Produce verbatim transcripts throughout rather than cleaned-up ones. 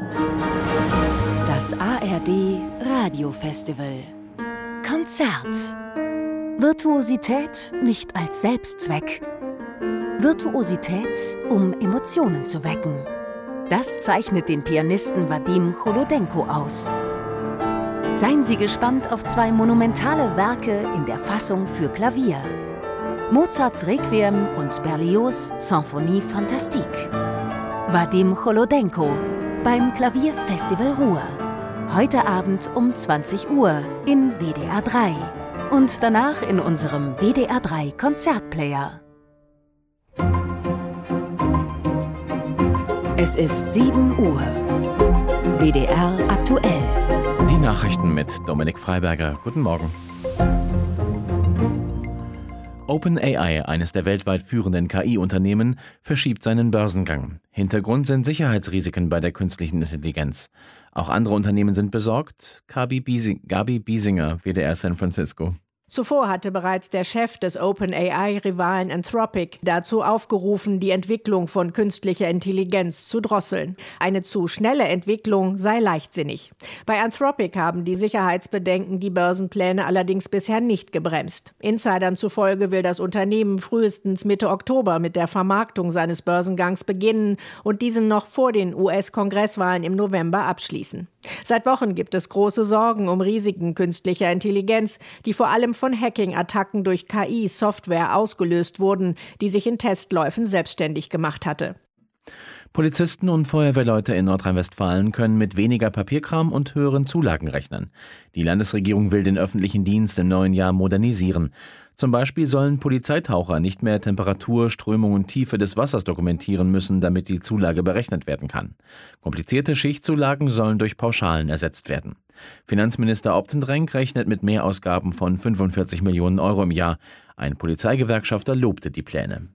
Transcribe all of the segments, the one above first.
Das A R D Radiofestival. Konzert. Virtuosität nicht als Selbstzweck. Virtuosität, um Emotionen zu wecken. Das zeichnet den Pianisten Wadim Cholodenko aus. Seien Sie gespannt auf zwei monumentale Werke in der Fassung für Klavier. Mozarts Requiem und Berlioz' Symphonie Fantastique. Wadim Cholodenko beim Klavierfestival Ruhr. Heute Abend um zwanzig Uhr in W D R drei und danach in unserem W D R drei Konzertplayer. Es ist sieben Uhr. W D R aktuell. Die Nachrichten mit Dominik Freiberger. Guten Morgen. OpenAI, eines der weltweit führenden K I-Unternehmen, verschiebt seinen Börsengang. Hintergrund sind Sicherheitsrisiken bei der künstlichen Intelligenz. Auch andere Unternehmen sind besorgt. Gabi Biesing, Gabi Biesinger, W D R San Francisco. Zuvor hatte bereits der Chef des OpenAI-Rivalen Anthropic dazu aufgerufen, die Entwicklung von künstlicher Intelligenz zu drosseln. Eine zu schnelle Entwicklung sei leichtsinnig. Bei Anthropic haben die Sicherheitsbedenken die Börsenpläne allerdings bisher nicht gebremst. Insidern zufolge will das Unternehmen frühestens Mitte Oktober mit der Vermarktung seines Börsengangs beginnen und diesen noch vor den U S-Kongresswahlen im November abschließen. Seit Wochen gibt es große Sorgen um Risiken künstlicher Intelligenz, die vor allem von Hacking-Attacken durch K I-Software ausgelöst wurden, die sich in Testläufen selbstständig gemacht hatte. Polizisten und Feuerwehrleute in Nordrhein-Westfalen können mit weniger Papierkram und höheren Zulagen rechnen. Die Landesregierung will den öffentlichen Dienst im neuen Jahr modernisieren. Zum Beispiel sollen Polizeitaucher nicht mehr Temperatur, Strömung und Tiefe des Wassers dokumentieren müssen, damit die Zulage berechnet werden kann. Komplizierte Schichtzulagen sollen durch Pauschalen ersetzt werden. Finanzminister Optendrenk rechnet mit Mehrausgaben von fünfundvierzig Millionen Euro im Jahr. Ein Polizeigewerkschafter lobte die Pläne.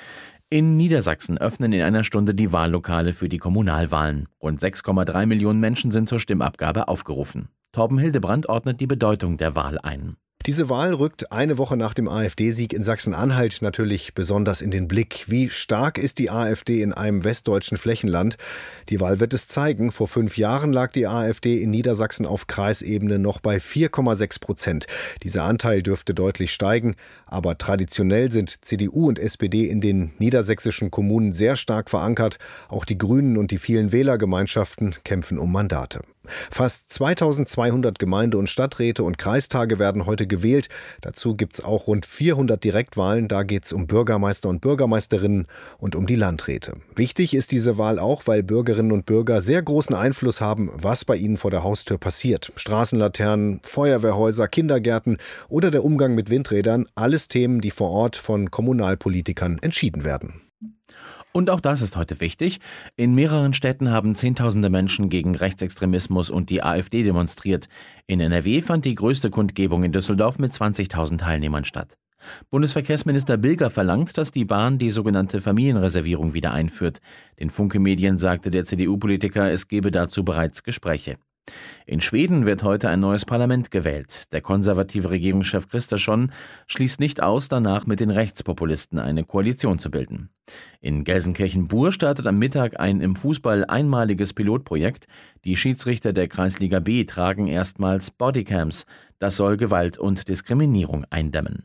In Niedersachsen öffnen in einer Stunde die Wahllokale für die Kommunalwahlen. Rund sechs Komma drei Millionen Menschen sind zur Stimmabgabe aufgerufen. Torben Hildebrand ordnet die Bedeutung der Wahl ein. Diese Wahl rückt eine Woche nach dem AfD-Sieg in Sachsen-Anhalt natürlich besonders in den Blick. Wie stark ist die AfD in einem westdeutschen Flächenland? Die Wahl wird es zeigen. Vor fünf Jahren lag die AfD in Niedersachsen auf Kreisebene noch bei vier Komma sechs Prozent. Dieser Anteil dürfte deutlich steigen. Aber traditionell sind C D U und S P D in den niedersächsischen Kommunen sehr stark verankert. Auch die Grünen und die vielen Wählergemeinschaften kämpfen um Mandate. Fast zweitausendzweihundert Gemeinde- und Stadträte und Kreistage werden heute gewählt. Dazu gibt es auch rund vierhundert Direktwahlen. Da geht es um Bürgermeister und Bürgermeisterinnen und um die Landräte. Wichtig ist diese Wahl auch, weil Bürgerinnen und Bürger sehr großen Einfluss haben, was bei ihnen vor der Haustür passiert. Straßenlaternen, Feuerwehrhäuser, Kindergärten oder der Umgang mit Windrädern. Alles Themen, die vor Ort von Kommunalpolitikern entschieden werden. Und auch das ist heute wichtig. In mehreren Städten haben Zehntausende Menschen gegen Rechtsextremismus und die AfD demonstriert. In N R W fand die größte Kundgebung in Düsseldorf mit zwanzigtausend Teilnehmern statt. Bundesverkehrsminister Bilger verlangt, dass die Bahn die sogenannte Familienreservierung wieder einführt. Den Funke-Medien sagte der C D U-Politiker, es gebe dazu bereits Gespräche. In Schweden wird heute ein neues Parlament gewählt. Der konservative Regierungschef Kristersson schließt nicht aus, danach mit den Rechtspopulisten eine Koalition zu bilden. In Gelsenkirchen-Bur startet am Mittag ein im Fußball einmaliges Pilotprojekt. Die Schiedsrichter der Kreisliga B tragen erstmals Bodycams. Das soll Gewalt und Diskriminierung eindämmen.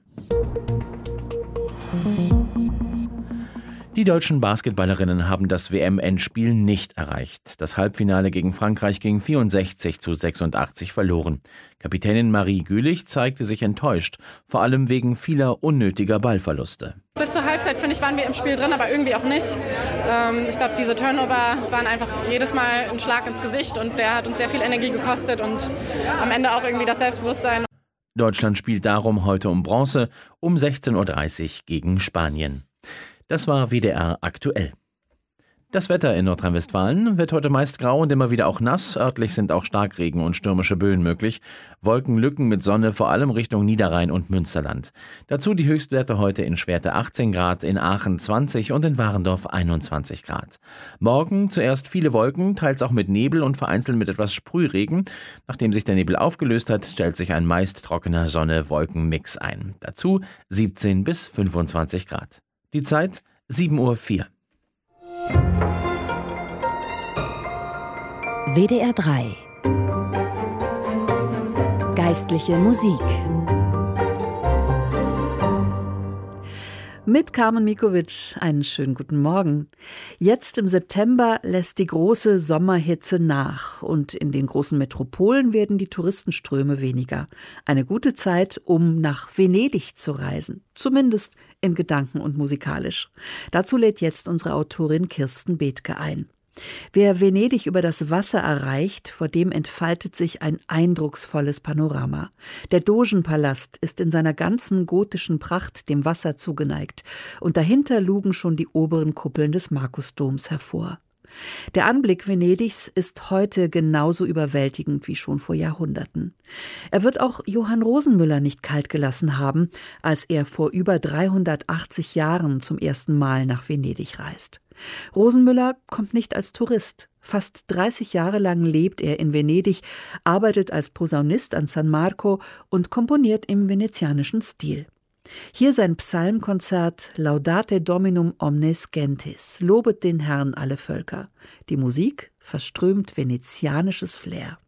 Die deutschen Basketballerinnen haben das W M-Endspiel nicht erreicht. Das Halbfinale gegen Frankreich ging vierundsechzig zu sechsundachtzig verloren. Kapitänin Marie Gülich zeigte sich enttäuscht, vor allem wegen vieler unnötiger Ballverluste. Bis zur Halbzeit, finde ich, waren wir im Spiel drin, aber irgendwie auch nicht. Ähm, ich glaube, diese Turnover waren einfach jedes Mal ein Schlag ins Gesicht und der hat uns sehr viel Energie gekostet und am Ende auch irgendwie das Selbstbewusstsein. Deutschland spielt darum heute um Bronze um sechzehn Uhr dreißig gegen Spanien. Das war W D R aktuell. Das Wetter in Nordrhein-Westfalen wird heute meist grau und immer wieder auch nass. Örtlich sind auch Starkregen und stürmische Böen möglich. Wolkenlücken mit Sonne vor allem Richtung Niederrhein und Münsterland. Dazu die Höchstwerte heute in Schwerte achtzehn Grad, in Aachen zwanzig und in Warendorf einundzwanzig Grad. Morgen zuerst viele Wolken, teils auch mit Nebel und vereinzelt mit etwas Sprühregen. Nachdem sich der Nebel aufgelöst hat, stellt sich ein meist trockener Sonne-Wolken-Mix ein. Dazu siebzehn bis fünfundzwanzig Grad. Die Zeit sieben Uhr vier. W D R drei. Geistliche Musik. Mit Carmen Mikovic einen schönen guten Morgen. Jetzt im September lässt die große Sommerhitze nach und in den großen Metropolen werden die Touristenströme weniger. Eine gute Zeit, um nach Venedig zu reisen, zumindest in Gedanken und musikalisch. Dazu lädt jetzt unsere Autorin Kirsten Bethke ein. Wer Venedig über das Wasser erreicht, vor dem entfaltet sich ein eindrucksvolles Panorama. Der Dogenpalast ist in seiner ganzen gotischen Pracht dem Wasser zugeneigt und dahinter lugen schon die oberen Kuppeln des Markusdoms hervor. Der Anblick Venedigs ist heute genauso überwältigend wie schon vor Jahrhunderten. Er wird auch Johann Rosenmüller nicht kalt gelassen haben, als er vor über dreihundertachtzig Jahren zum ersten Mal nach Venedig reist. Rosenmüller kommt nicht als Tourist. Fast dreißig Jahre lang lebt er in Venedig, arbeitet als Posaunist an San Marco und komponiert im venezianischen Stil. Hier sein Psalmkonzert Laudate Dominum omnes gentes, lobet den Herrn alle Völker. Die Musik verströmt venezianisches Flair.